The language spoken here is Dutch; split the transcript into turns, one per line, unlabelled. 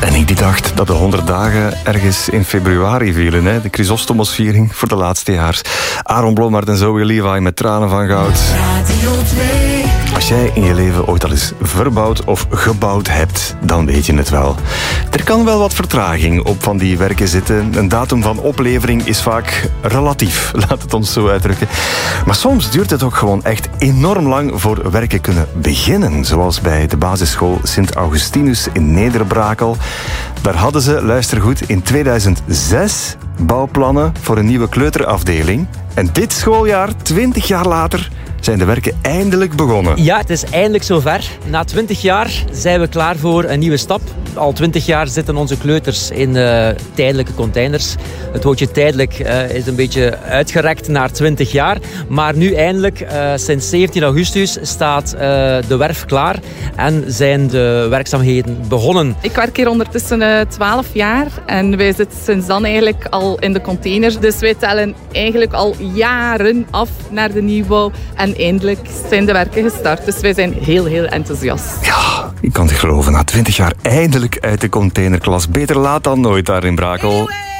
En ik die dacht dat de 100 dagen ergens in februari vielen. Hè? De Chrysostomosviering voor de laatste jaar. Aaron Blommaert en Zoe Levi met Tranen van Goud.
Radio 2.
Als jij in je leven ooit al eens verbouwd of gebouwd hebt, dan weet je het wel. Er kan wel wat vertraging op van die werken zitten. Een datum van oplevering is vaak relatief, laat het ons zo uitdrukken. Maar soms duurt het ook gewoon echt enorm lang voor werken kunnen beginnen. Zoals bij de basisschool Sint-Augustinus in Nederbrakel. Daar hadden ze, luister goed, in 2006 bouwplannen voor een nieuwe kleuterafdeling. En dit schooljaar, 20 jaar later, zijn de werken eindelijk begonnen.
Ja, het is eindelijk zover. Na 20 jaar zijn we klaar voor een nieuwe stap. Al 20 jaar zitten onze kleuters in tijdelijke containers. Het woordje tijdelijk is een beetje uitgerekt naar 20 jaar. Maar nu eindelijk, sinds 17 augustus, staat de werf klaar en zijn de werkzaamheden begonnen.
Ik werk hier ondertussen 12 jaar en wij zitten sinds dan eigenlijk al in de containers. Dus wij tellen eigenlijk al jaren af naar de nieuwbouw. En eindelijk zijn de werken gestart. Dus wij zijn heel enthousiast.
Ja, ik kan het geloven. Na 20 jaar eindelijk uit de containerklas. Beter laat dan nooit daar in Brakel.